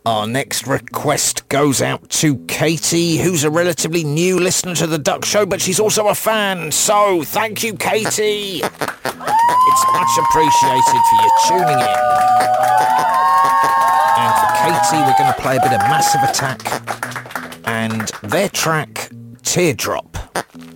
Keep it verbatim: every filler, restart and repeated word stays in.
Our next request goes out to Katie, who's a relatively new listener to the Duck Show, but she's also a fan. So, thank you, Katie. It's much appreciated for you tuning in. And for Katie, we're going to play a bit of Massive Attack and their track, Teardrop.